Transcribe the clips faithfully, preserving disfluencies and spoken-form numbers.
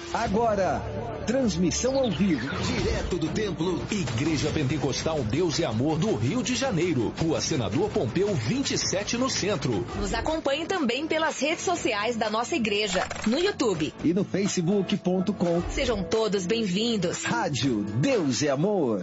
Agora, transmissão ao vivo, direto do templo Igreja Pentecostal Deus e Amor do Rio de Janeiro, Rua Senador Pompeu vinte e sete, no centro. Nos acompanhe também pelas redes sociais da nossa igreja, no YouTube e no facebook ponto com. Sejam todos bem-vindos. Rádio Deus e Amor.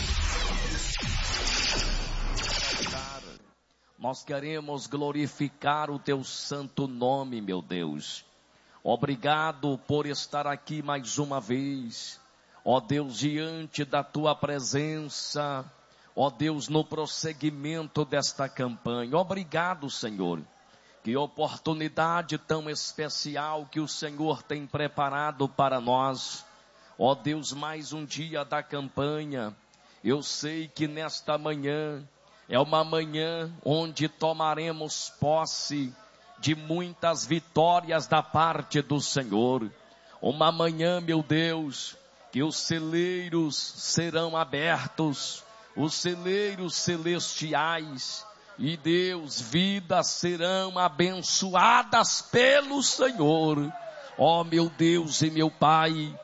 Nós queremos glorificar o teu santo nome, meu Deus. Obrigado por estar aqui mais uma vez, ó Deus, diante da tua presença, ó Deus, no prosseguimento desta campanha. Obrigado, Senhor, que oportunidade tão especial que o Senhor tem preparado para nós. Ó Deus, mais um dia da campanha. Eu sei que nesta manhã é uma manhã onde tomaremos posse de muitas vitórias da parte do Senhor. Uma manhã, meu Deus, que os celeiros serão abertos, os celeiros celestiais, e Deus, vidas serão abençoadas pelo Senhor. Ó meu Deus e meu Pai,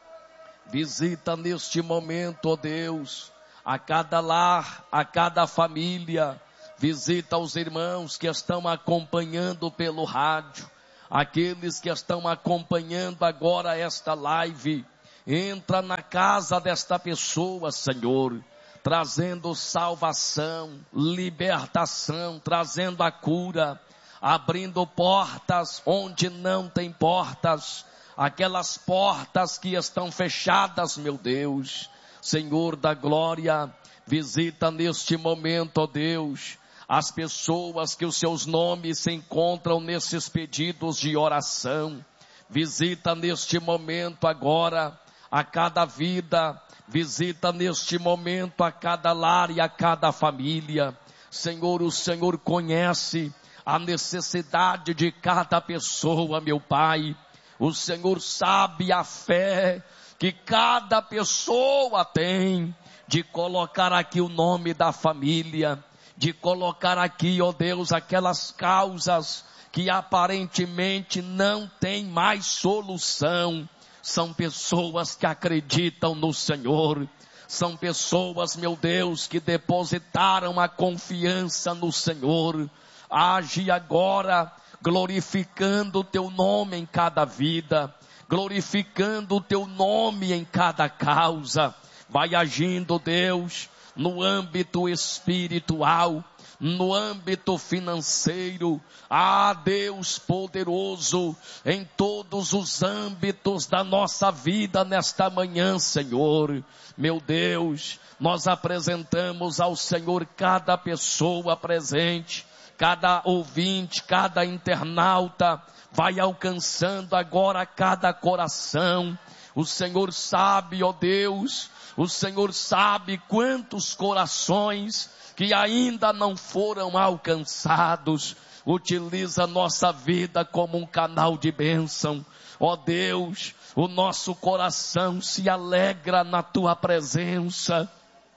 visita neste momento, ó Deus, a cada lar, a cada família. Visita os irmãos que estão acompanhando pelo rádio, aqueles que estão acompanhando agora esta live. Entra na casa desta pessoa, Senhor, trazendo salvação, libertação, trazendo a cura, abrindo portas onde não tem portas, aquelas portas que estão fechadas, meu Deus. Senhor da glória, visita neste momento, ó Deus, as pessoas que os seus nomes se encontram nesses pedidos de oração. Visita neste momento agora a cada vida, visita neste momento a cada lar e a cada família. Senhor, o Senhor conhece a necessidade de cada pessoa, meu Pai. O Senhor sabe a fé que cada pessoa tem de colocar aqui o nome da família, de colocar aqui, ó Deus, aquelas causas que aparentemente não tem mais solução. São pessoas que acreditam no Senhor, são pessoas, meu Deus, que depositaram a confiança no Senhor. Age agora, glorificando o teu nome em cada vida, glorificando o teu nome em cada causa. Vai agindo, Deus, no âmbito espiritual, no âmbito financeiro. Ah, Deus poderoso, em todos os âmbitos da nossa vida nesta manhã, Senhor. Meu Deus, nós apresentamos ao Senhor cada pessoa presente, cada ouvinte, cada internauta. Vai alcançando agora cada coração. O Senhor sabe, ó Deus, o Senhor sabe quantos corações que ainda não foram alcançados. Utiliza a nossa vida como um canal de bênção. Ó Deus, o nosso coração se alegra na tua presença,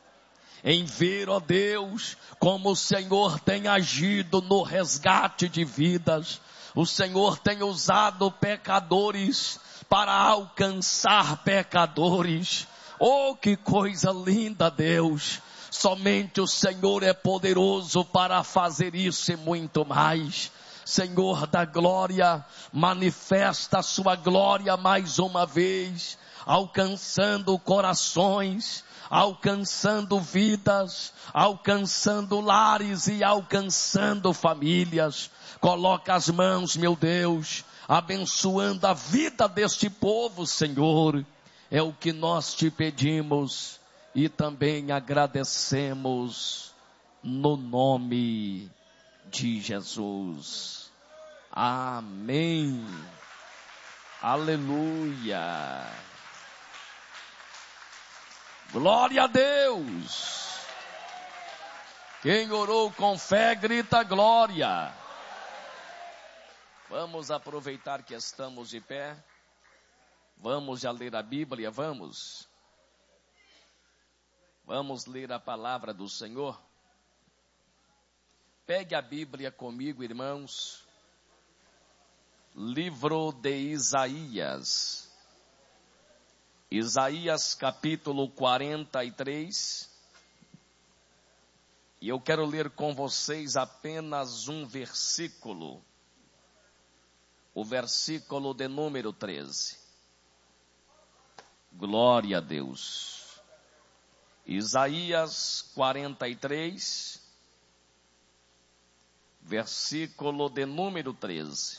em ver, ó Deus, como o Senhor tem agido no resgate de vidas. O Senhor tem usado pecadores para alcançar pecadores. Oh, que coisa linda, Deus. Somente o Senhor é poderoso para fazer isso e muito mais. Senhor da glória, manifesta a sua glória mais uma vez, alcançando corações, alcançando vidas, alcançando lares e alcançando famílias. Coloca as mãos, meu Deus, abençoando a vida deste povo, Senhor. É o que nós te pedimos e também agradecemos no nome de Jesus. Amém. Aleluia. Glória a Deus. Quem orou com fé, grita glória. Vamos aproveitar que estamos de pé. Vamos já ler a Bíblia, vamos. Vamos ler a palavra do Senhor. Pegue a Bíblia comigo, irmãos. Livro de Isaías. Isaías capítulo quarenta e três. E eu quero ler com vocês apenas um versículo. O versículo de número treze. Glória a Deus. Isaías quarenta e três, versículo de número treze.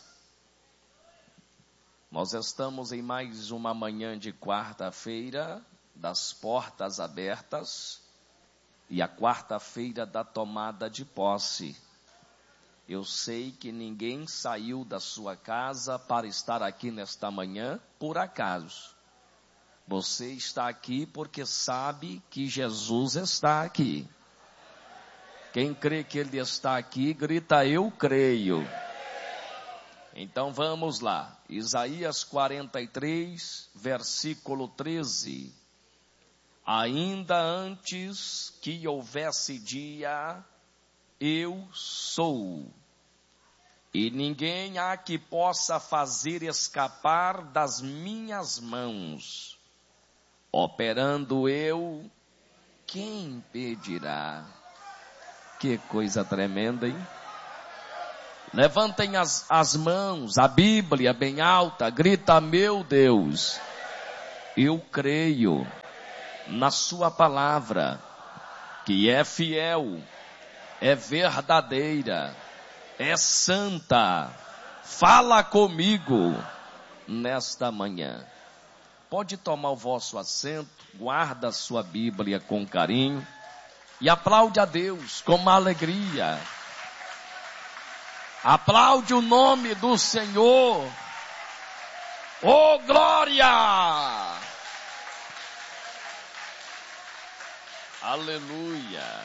Nós estamos em mais uma manhã de quarta-feira, das portas abertas, e a quarta-feira da tomada de posse. Eu sei que ninguém saiu da sua casa para estar aqui nesta manhã por acaso. Você está aqui porque sabe que Jesus está aqui. Quem crê que Ele está aqui, grita: eu creio. Então vamos lá. Isaías quarenta e três, versículo treze. Ainda antes que houvesse dia, eu sou. E ninguém há que possa fazer escapar das minhas mãos. Operando eu, quem impedirá? Que coisa tremenda, hein? Levantem as, as mãos, a Bíblia bem alta, grita: meu Deus, eu creio na sua palavra, que é fiel, é verdadeira, é santa. Fala comigo nesta manhã. Pode tomar o vosso assento, guarda a sua Bíblia com carinho e aplaude a Deus com uma alegria. Aplaude o nome do Senhor. Oh, glória! Aleluia!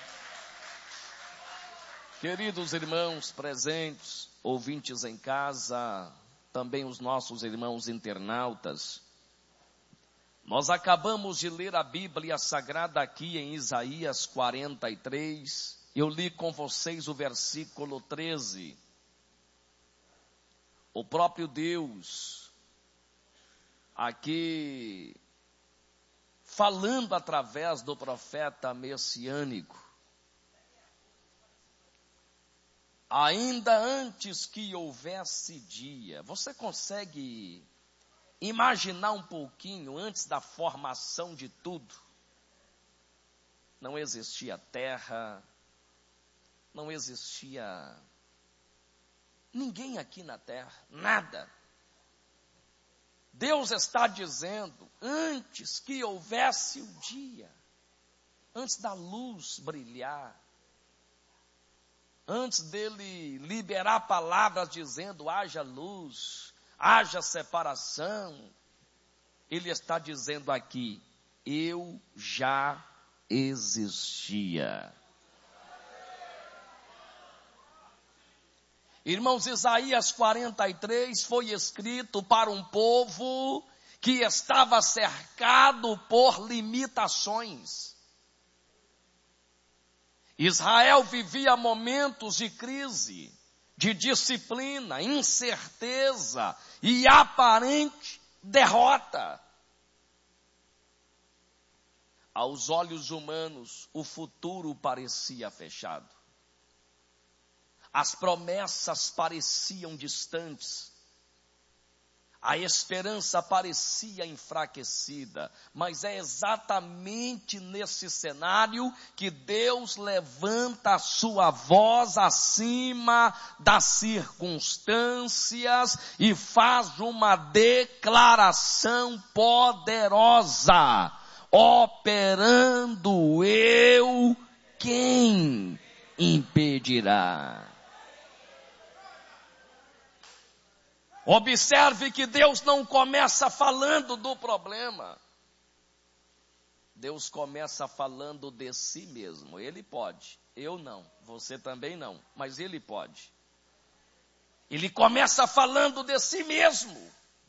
Queridos irmãos presentes, ouvintes em casa, também os nossos irmãos internautas, nós acabamos de ler a Bíblia Sagrada aqui em Isaías quarenta e três. Eu li com vocês o versículo treze. O próprio Deus, aqui, falando através do profeta messiânico, ainda antes que houvesse dia. Você consegue imaginar um pouquinho antes da formação de tudo? Não existia terra, não existia ninguém aqui na terra, nada. Deus está dizendo, antes que houvesse o dia, antes da luz brilhar, antes dele liberar palavras dizendo haja luz, haja separação, ele está dizendo aqui, eu já existia. Irmãos, Isaías quarenta e três foi escrito para um povo que estava cercado por limitações. Israel vivia momentos de crise, de disciplina, incerteza e aparente derrota. Aos olhos humanos, o futuro parecia fechado. As promessas pareciam distantes. A esperança parecia enfraquecida, mas é exatamente nesse cenário que Deus levanta a sua voz acima das circunstâncias e faz uma declaração poderosa. Operando eu, quem impedirá? Observe que Deus não começa falando do problema. Deus começa falando de si mesmo. Ele pode. Eu não. Você também não. Mas Ele pode. Ele começa falando de si mesmo.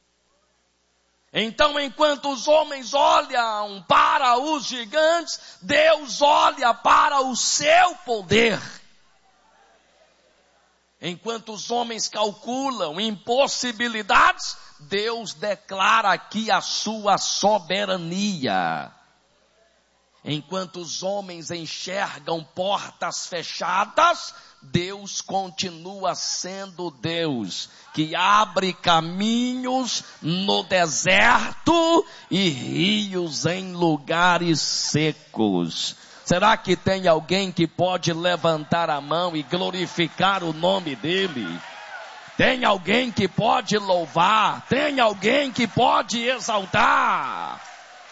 Então, enquanto os homens olham para os gigantes, Deus olha para o seu poder. Enquanto os homens calculam impossibilidades, Deus declara aqui a sua soberania. Enquanto os homens enxergam portas fechadas, Deus continua sendo Deus, que abre caminhos no deserto e rios em lugares secos. Será que tem alguém que pode levantar a mão e glorificar o nome dele? Tem alguém que pode louvar? Tem alguém que pode exaltar?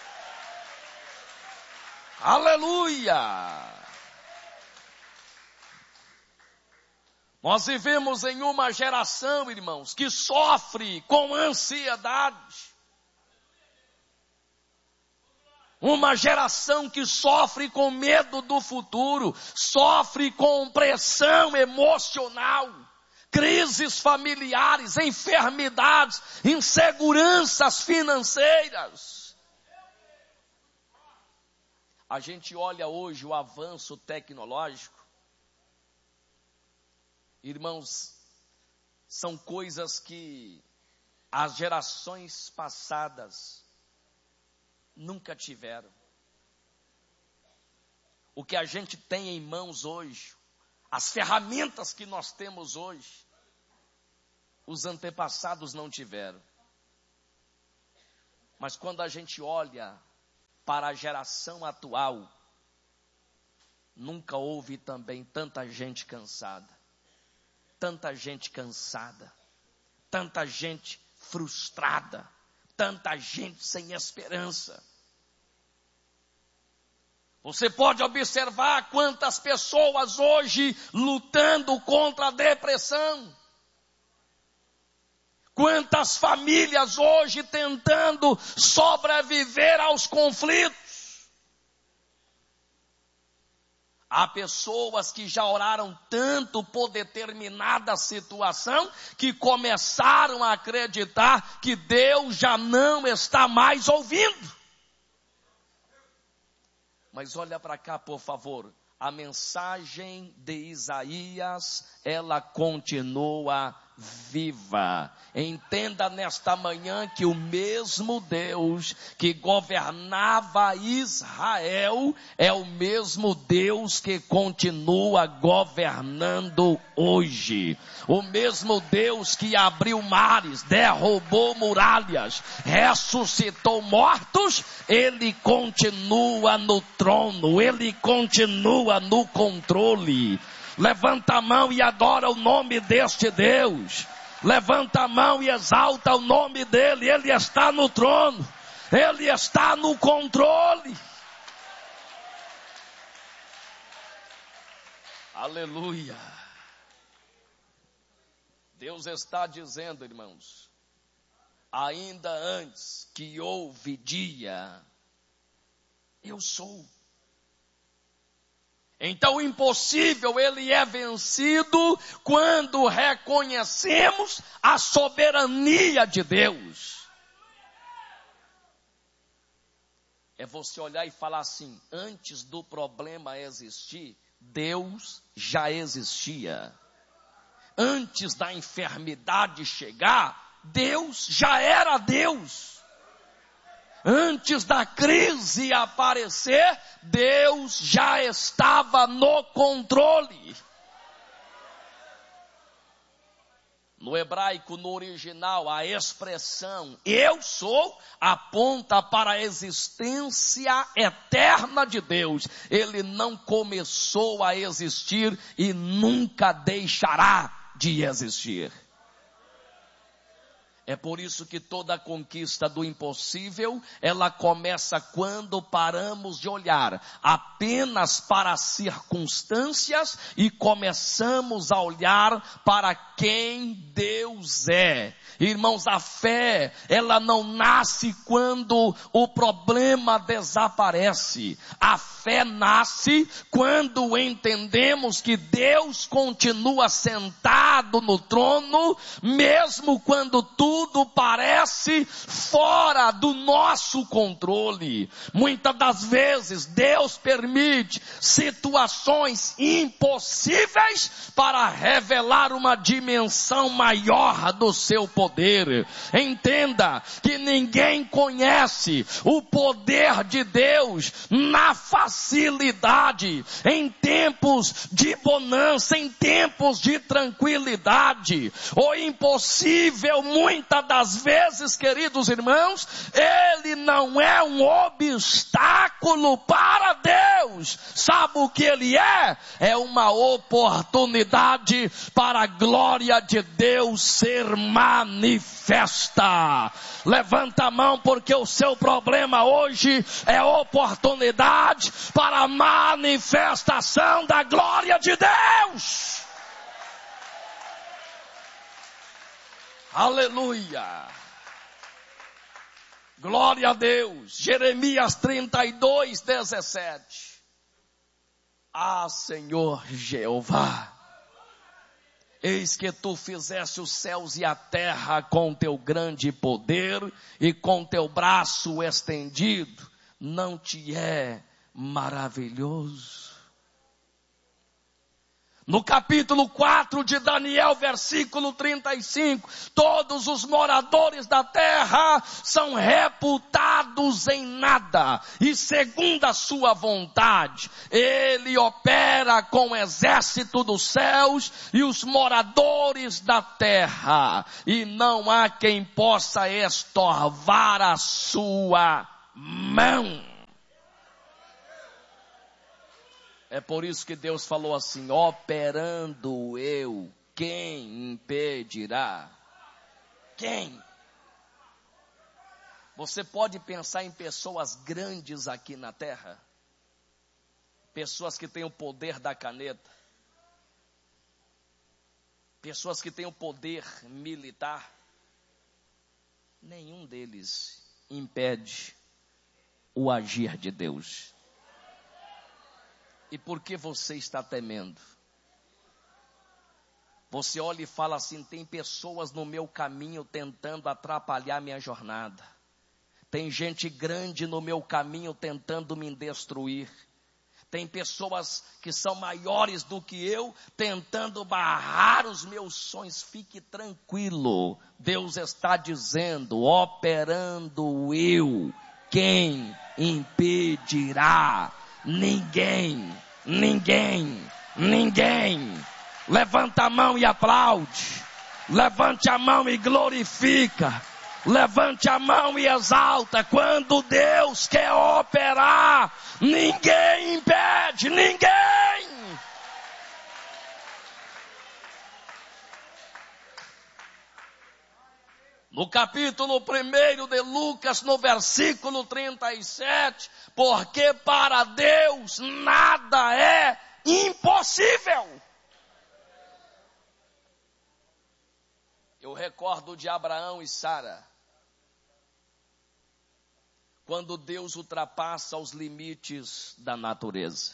Aleluia! Nós vivemos em uma geração, irmãos, que sofre com ansiedade. Uma geração que sofre com medo do futuro, sofre com pressão emocional, crises familiares, enfermidades, inseguranças financeiras. A gente olha hoje o avanço tecnológico. Irmãos, são coisas que as gerações passadas nunca tiveram. O que a gente tem em mãos hoje, as ferramentas que nós temos hoje, os antepassados não tiveram. Mas quando a gente olha para a geração atual, nunca houve também tanta gente cansada. Tanta gente cansada, tanta gente frustrada, tanta gente sem esperança. Você pode observar quantas pessoas hoje lutando contra a depressão. Quantas famílias hoje tentando sobreviver aos conflitos. Há pessoas que já oraram tanto por determinada situação que começaram a acreditar que Deus já não está mais ouvindo. Mas olha para cá, por favor. A mensagem de Isaías, ela continua viva. Entenda nesta manhã que o mesmo Deus que governava Israel é o mesmo Deus que continua governando hoje. O mesmo Deus que abriu mares, derrubou muralhas, ressuscitou mortos, ele continua no trono, ele continua no controle. Levanta a mão e adora o nome deste Deus. Levanta a mão e exalta o nome dele. Ele está no trono. Ele está no controle. Aleluia. Deus está dizendo, irmãos, ainda antes que houve dia, eu sou. Então o impossível, ele é vencido quando reconhecemos a soberania de Deus. É você olhar e falar assim, antes do problema existir, Deus já existia. Antes da enfermidade chegar, Deus já era Deus. Antes da crise aparecer, Deus já estava no controle. No hebraico, no original, a expressão eu sou aponta para a existência eterna de Deus. Ele não começou a existir e nunca deixará de existir. É por isso que toda a conquista do impossível, ela começa quando paramos de olhar apenas para as circunstâncias e começamos a olhar para quem Deus é. Irmãos, a fé, ela não nasce quando o problema desaparece. A fé nasce quando entendemos que Deus continua sentado no trono, mesmo quando tudo parece fora do nosso controle. Muitas das vezes Deus permite situações impossíveis para revelar uma dimensão maior do seu poder. Poder. Entenda que ninguém conhece o poder de Deus na facilidade, em tempos de bonança, em tempos de tranquilidade. O impossível, muitas das vezes, queridos irmãos, ele não é um obstáculo para Deus. Sabe o que ele é? É uma oportunidade para a glória de Deus ser manifestada. Manifesta. Levanta a mão, porque o seu problema hoje é oportunidade para a manifestação da glória de Deus. Aleluia. Glória a Deus. Jeremias trinta e dois, dezessete. Ah, Senhor Jeová, eis que tu fizeste os céus e a terra com teu grande poder e com teu braço estendido. Não te é maravilhoso? No capítulo quatro de Daniel, versículo trinta e cinco, todos os moradores da terra são reputados em nada, e segundo a sua vontade, ele opera com o exército dos céus e os moradores da terra, e não há quem possa estorvar a sua mão. É por isso que Deus falou assim: operando eu, quem impedirá? Quem? Você pode pensar em pessoas grandes aqui na terra? Pessoas que têm o poder da caneta. Pessoas que têm o poder militar. Nenhum deles impede o agir de Deus. E por que você está temendo? Você olha e fala assim: tem pessoas no meu caminho tentando atrapalhar minha jornada. Tem gente grande no meu caminho tentando me destruir. Tem pessoas que são maiores do que eu tentando barrar os meus sonhos. Fique tranquilo. Deus está dizendo: operando eu, quem impedirá? Ninguém, ninguém, ninguém. Levanta a mão e aplaude. Levante a mão e glorifica. Levante a mão e exalta. Quando Deus quer operar, ninguém impede, ninguém. No capítulo primeiro de Lucas, no versículo trinta e sete, porque para Deus nada é impossível. Eu recordo de Abraão e Sara, quando Deus ultrapassa os limites da natureza.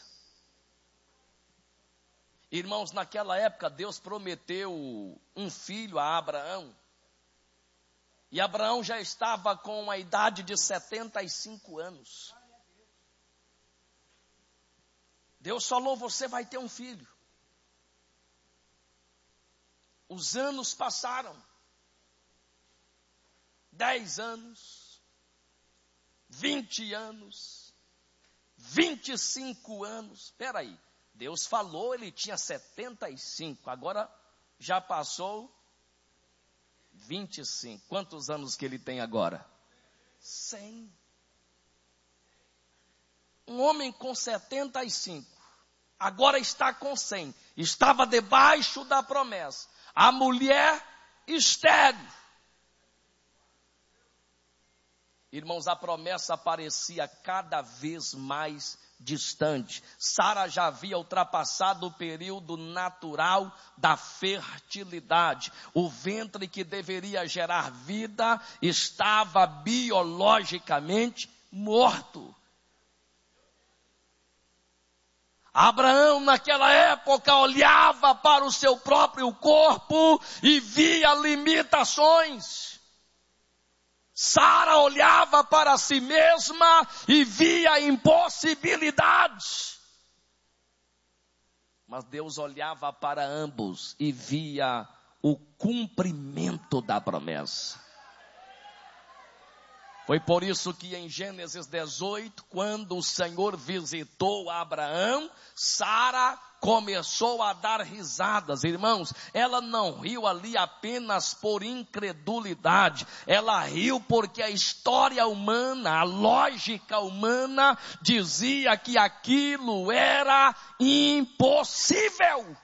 Irmãos, naquela época Deus prometeu um filho a Abraão, e Abraão já estava com a idade de setenta e cinco anos. Deus falou: você vai ter um filho. Os anos passaram. Dez anos. Vinte anos. Vinte e cinco anos. Espera aí. Deus falou, ele tinha setenta e cinco. Agora já passou vinte e cinco. Quantos anos que ele tem agora? cem. Um homem com setenta e cinco. Agora está com cem. Estava debaixo da promessa. A mulher estéril. Irmãos, a promessa parecia cada vez mais distante. Sara já havia ultrapassado o período natural da fertilidade. O ventre que deveria gerar vida estava biologicamente morto. Abraão naquela época olhava para o seu próprio corpo e via limitações. Sara olhava para si mesma e via impossibilidades. Mas Deus olhava para ambos e via o cumprimento da promessa. Foi por isso que em Gênesis dezoito, quando o Senhor visitou Abraão, Sara começou a dar risadas. Irmãos, ela não riu ali apenas por incredulidade. Ela riu porque a história humana, a lógica humana dizia que aquilo era impossível.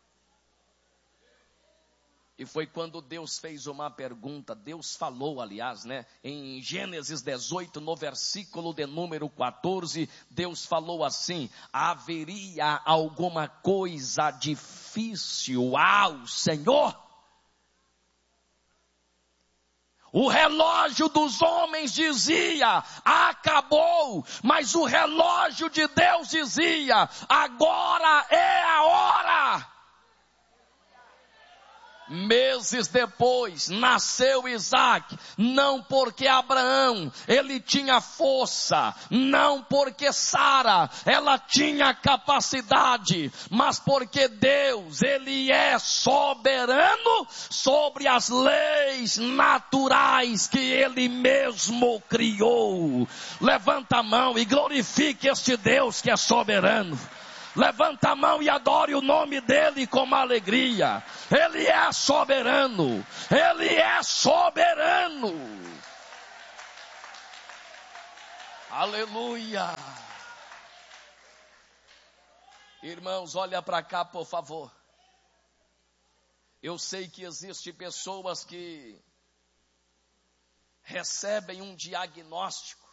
E foi quando Deus fez uma pergunta, Deus falou, aliás, né? Em Gênesis dezoito, no versículo de número quatorze, Deus falou assim: haveria alguma coisa difícil ao Senhor? O relógio dos homens dizia, acabou, mas o relógio de Deus dizia, agora é a hora. Meses depois, nasceu Isaac, não porque Abraão, ele tinha força, não porque Sara, ela tinha capacidade, mas porque Deus, ele é soberano sobre as leis naturais que ele mesmo criou. Levanta a mão e glorifique este Deus que é soberano. Levanta a mão e adore o nome dele com alegria. Ele é soberano. Ele é soberano. Aleluia. Irmãos, olha para cá, por favor. Eu sei que existem pessoas que recebem um diagnóstico.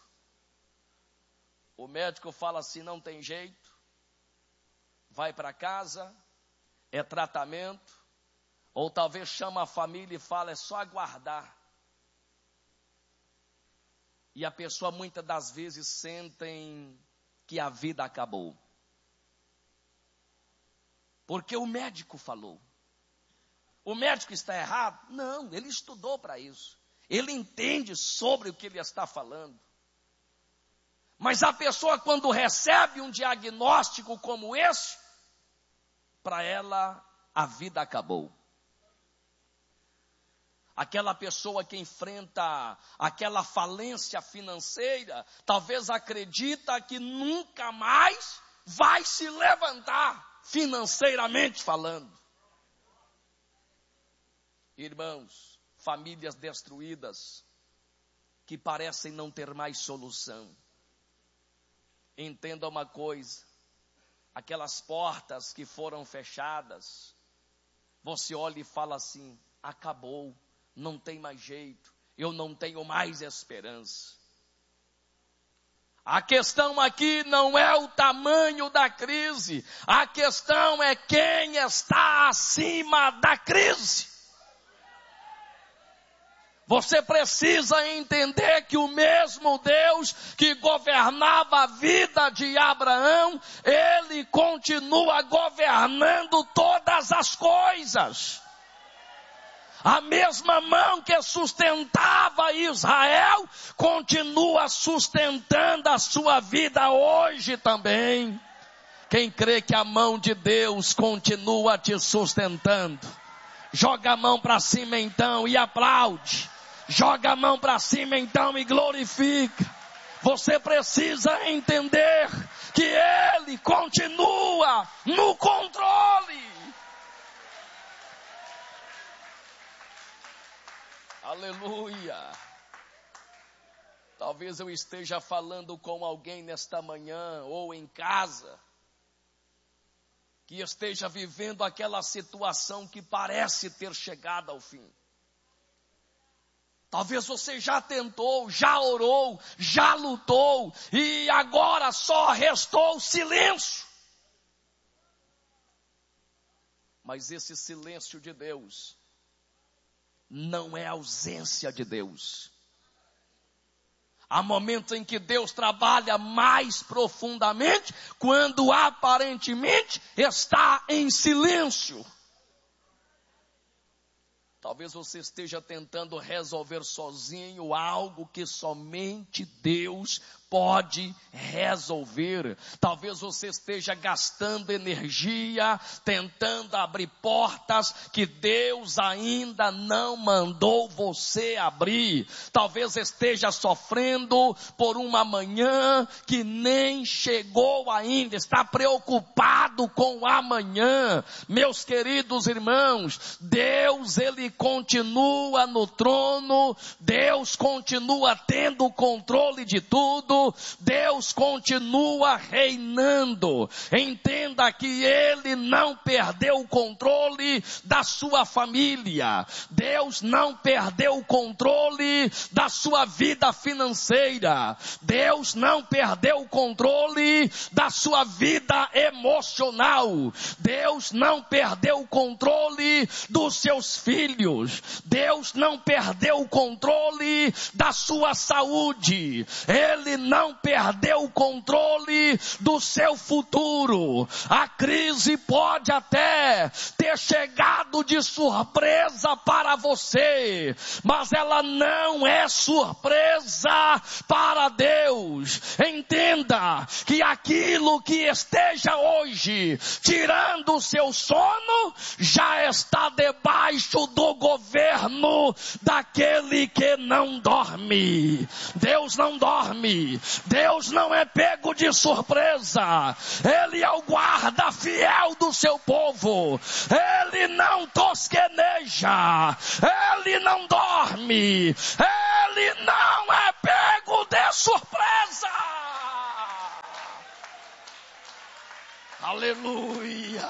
O médico fala assim, não tem jeito. Vai para casa, é tratamento, ou talvez chama a família e fala, é só aguardar. E a pessoa muitas das vezes sentem que a vida acabou. Porque o médico falou. O médico está errado? Não, ele estudou para isso. Ele entende sobre o que ele está falando. Mas a pessoa quando recebe um diagnóstico como esse, para ela, a vida acabou. Aquela pessoa que enfrenta aquela falência financeira, talvez acredita que nunca mais vai se levantar, financeiramente falando. Irmãos, famílias destruídas, que parecem não ter mais solução. Entenda uma coisa. Aquelas portas que foram fechadas, você olha e fala assim, acabou, não tem mais jeito, eu não tenho mais esperança. A questão aqui não é o tamanho da crise, a questão é quem está acima da crise. Você precisa entender que o mesmo Deus que governava a vida de Abraão, ele continua governando todas as coisas. A mesma mão que sustentava Israel, continua sustentando a sua vida hoje também. Quem crê que a mão de Deus continua te sustentando, joga a mão para cima então e aplaude. Joga a mão para cima então e glorifica. Você precisa entender que Ele continua no controle. Aleluia. Talvez eu esteja falando com alguém nesta manhã ou em casa, que esteja vivendo aquela situação que parece ter chegado ao fim. Talvez você já tentou, já orou, já lutou e agora só restou silêncio. Mas esse silêncio de Deus não é ausência de Deus. Há momentos em que Deus trabalha mais profundamente, quando aparentemente está em silêncio. Talvez você esteja tentando resolver sozinho algo que somente Deus pode resolver. Talvez você esteja gastando energia, tentando abrir portas que Deus ainda não mandou você abrir. Talvez esteja sofrendo por uma manhã que nem chegou ainda, está preocupado com o amanhã. Meus queridos irmãos, Deus, Ele continua no trono, Deus continua tendo o controle de tudo, Deus continua reinando. Entenda que Ele não perdeu o controle da sua família, Deus não perdeu o controle da sua vida financeira, Deus não perdeu o controle da sua vida emocional, Deus não perdeu o controle dos seus filhos, Deus não perdeu o controle da sua saúde, Ele não perdeu o controle do seu futuro. A crise pode até ter chegado de surpresa para você, mas ela não é surpresa para Deus. Entenda que aquilo que esteja hoje tirando o seu sono, já está debaixo do governo daquele que não dorme. Deus não dorme, Deus não é pego de surpresa, Ele é o guarda fiel do seu povo, Ele não tosqueneja, Ele não dorme, Ele não é pego de surpresa. Aleluia.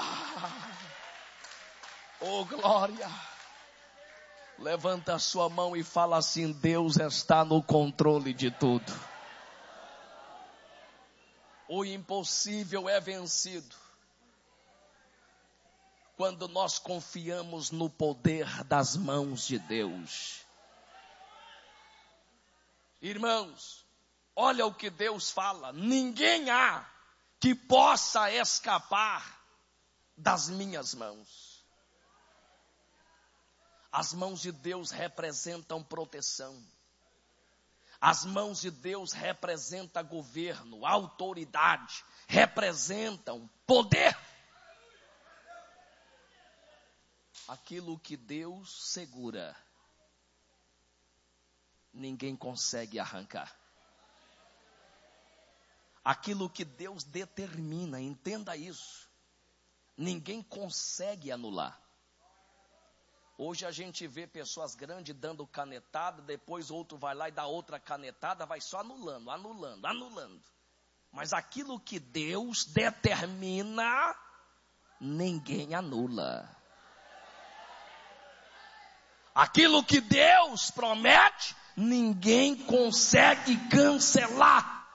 Oh glória. Levanta a sua mão e fala assim: Deus está no controle de tudo. O impossível é vencido quando nós confiamos no poder das mãos de Deus. Irmãos, olha o que Deus fala: ninguém há que possa escapar das minhas mãos. As mãos de Deus representam proteção. As mãos de Deus representam governo, autoridade, representam poder. Aquilo que Deus segura, ninguém consegue arrancar. Aquilo que Deus determina, entenda isso, ninguém consegue anular. Hoje a gente vê pessoas grandes dando canetada, depois outro vai lá e dá outra canetada, vai só anulando, anulando, anulando. Mas aquilo que Deus determina, ninguém anula. Aquilo que Deus promete, ninguém consegue cancelar.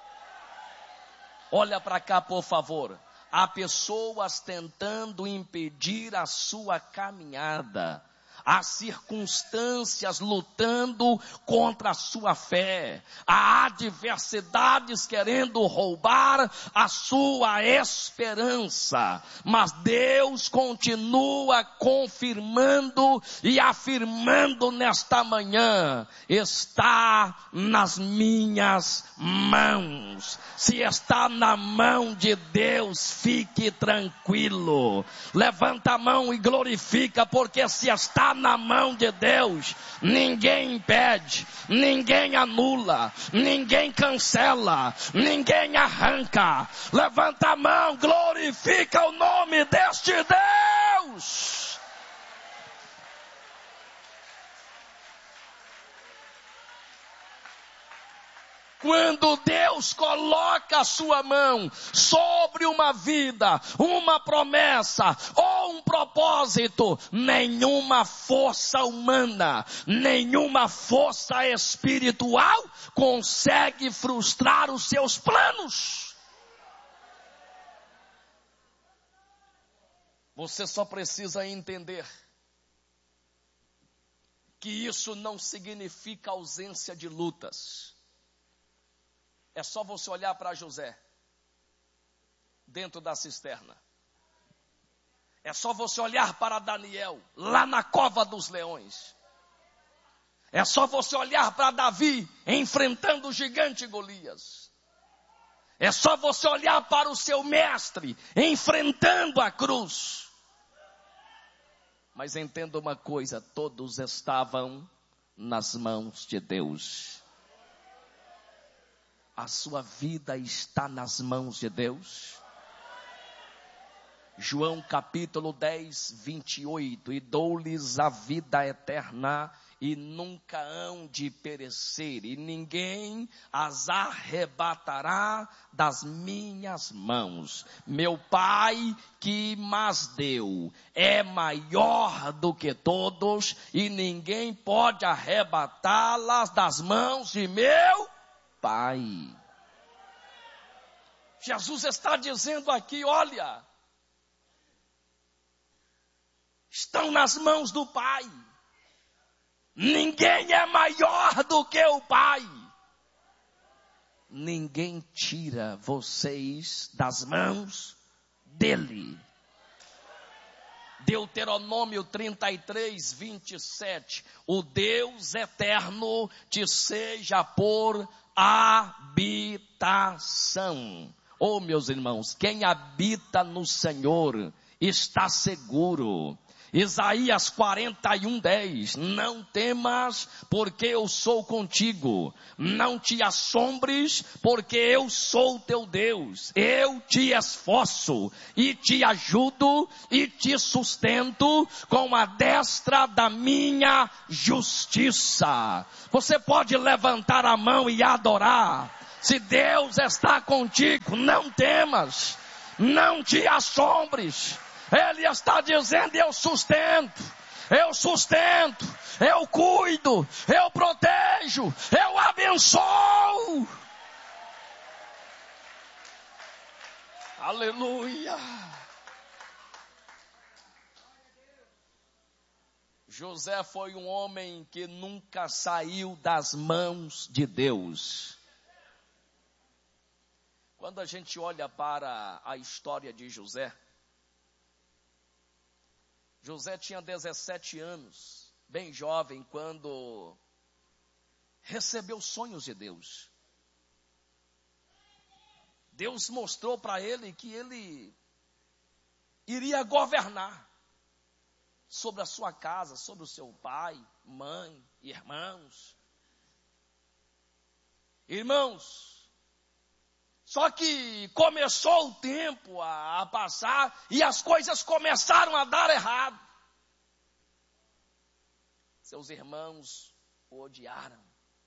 Olha para cá, por favor. Há pessoas tentando impedir a sua caminhada. Há circunstâncias lutando contra a sua fé. Há adversidades querendo roubar a sua esperança. Mas Deus continua confirmando e afirmando nesta manhã: está nas minhas mãos. Se está na mão de Deus, fique tranquilo. Levanta a mão e glorifica, porque se está na mão de Deus, ninguém impede, ninguém anula, ninguém cancela, ninguém arranca. Levanta a mão, glorifica o nome deste Deus. Quando Deus coloca a sua mão sobre uma vida, uma promessa ou um propósito, nenhuma força humana, nenhuma força espiritual consegue frustrar os seus planos. Você só precisa entender que isso não significa ausência de lutas. É só você olhar para José, dentro da cisterna. É só você olhar para Daniel, lá na cova dos leões. É só você olhar para Davi, enfrentando o gigante Golias. É só você olhar para o seu mestre, enfrentando a cruz. Mas entenda uma coisa, todos estavam nas mãos de Deus. A sua vida está nas mãos de Deus. João capítulo dez, vinte e oito, e dou-lhes a vida eterna, e nunca hão de perecer, e ninguém as arrebatará das minhas mãos. Meu Pai que mas deu é maior do que todos, e ninguém pode arrebatá-las das mãos de meu Pai. Jesus está dizendo aqui, olha, estão nas mãos do Pai. Ninguém é maior do que o Pai. Ninguém tira vocês das mãos dele. Deuteronômio trinta e três, vinte e sete. O Deus eterno te seja por habitação. Oh, meus irmãos, quem habita no Senhor está seguro. Isaías quarenta e um, dez. Não temas, porque eu sou contigo. Não te assombres, porque eu sou teu Deus. Eu te esforço e te ajudo e te sustento com a destra da minha justiça. Você pode levantar a mão e adorar. Se Deus está contigo, não temas, não te assombres. Ele está dizendo, eu sustento, eu sustento, eu cuido, eu protejo, eu abençoo. Aleluia. José foi um homem que nunca saiu das mãos de Deus. Quando a gente olha para a história de José, José tinha dezessete anos, bem jovem, quando recebeu sonhos de Deus. Deus mostrou para ele que ele iria governar sobre a sua casa, sobre o seu pai, mãe, irmãos. Irmãos, só que começou o tempo a, a passar e as coisas começaram a dar errado. Seus irmãos o odiaram.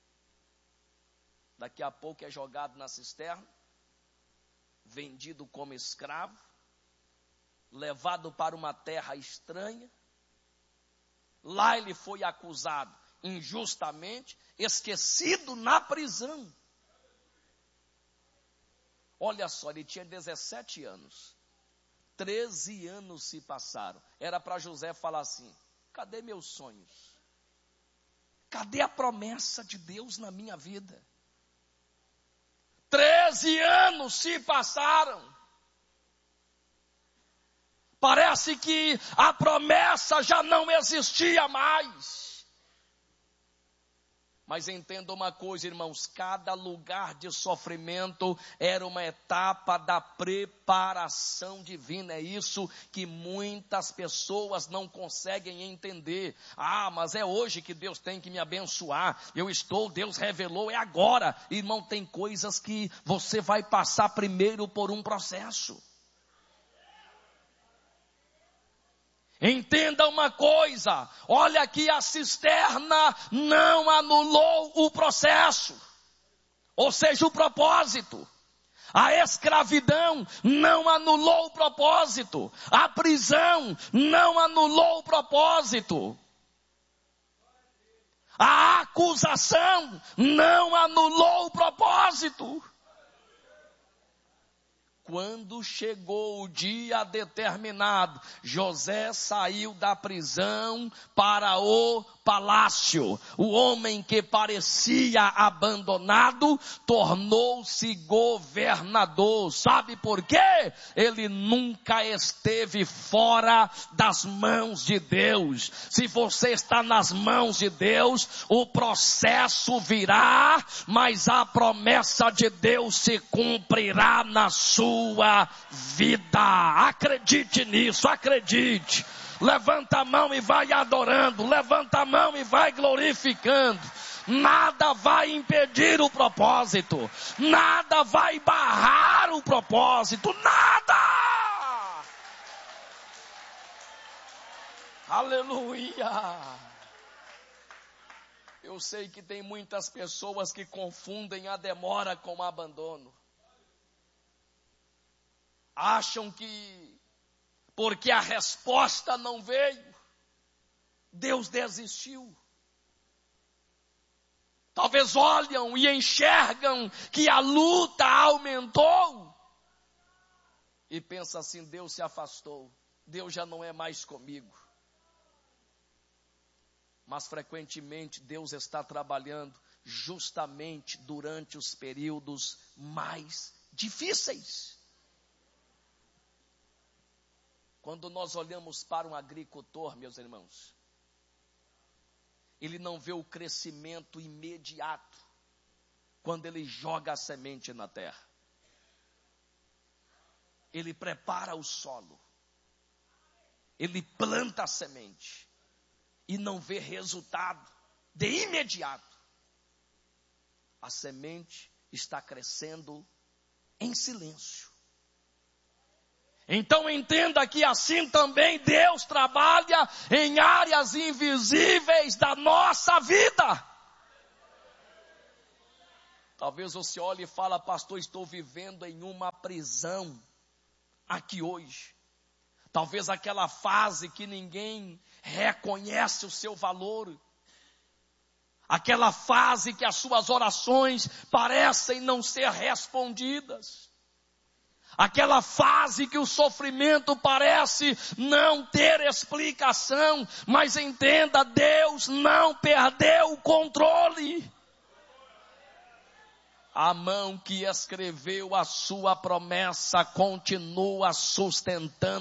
Daqui a pouco é jogado na cisterna, vendido como escravo, levado para uma terra estranha. Lá ele foi acusado injustamente, esquecido na prisão. Olha só, ele tinha dezessete anos. treze anos se passaram. Era para José falar assim, cadê meus sonhos? Cadê a promessa de Deus na minha vida? treze anos se passaram. Parece que a promessa já não existia mais. Mas entenda uma coisa, irmãos, cada lugar de sofrimento era uma etapa da preparação divina. É isso que muitas pessoas não conseguem entender. Ah, mas é hoje que Deus tem que me abençoar. Eu estou, Deus revelou, é agora. Irmão, tem coisas que você vai passar primeiro por um processo. Entenda uma coisa, olha que a cisterna não anulou o processo, ou seja, o propósito. A escravidão não anulou o propósito. A prisão não anulou o propósito. A acusação não anulou o propósito. Quando chegou o dia determinado, José saiu da prisão para o palácio. O homem que parecia abandonado tornou-se governador. Sabe por quê? Ele nunca esteve fora das mãos de Deus. Se você está nas mãos de Deus, o processo virá, mas a promessa de Deus se cumprirá na sua vida. Acredite nisso, acredite. Levanta a mão e vai adorando, levanta a mão e vai glorificando. Nada vai impedir o propósito, nada vai barrar o propósito, nada! Aleluia! Eu sei que tem muitas pessoas que confundem a demora com o abandono. Acham que porque a resposta não veio, Deus desistiu. Talvez olham e enxergam que a luta aumentou e pensam assim: Deus se afastou, Deus já não é mais comigo. Mas frequentemente Deus está trabalhando justamente durante os períodos mais difíceis. Quando nós olhamos para um agricultor, meus irmãos, ele não vê o crescimento imediato quando ele joga a semente na terra. Ele prepara o solo, ele planta a semente e não vê resultado de imediato. A semente está crescendo em silêncio. Então entenda que assim também Deus trabalha em áreas invisíveis da nossa vida. Talvez você olhe e fale: pastor, estou vivendo em uma prisão aqui hoje. Talvez aquela fase que ninguém reconhece o seu valor. Aquela fase que as suas orações parecem não ser respondidas. Aquela fase que o sofrimento parece não ter explicação, mas entenda, Deus não perdeu o controle. A mão que escreveu a sua promessa continua sustentando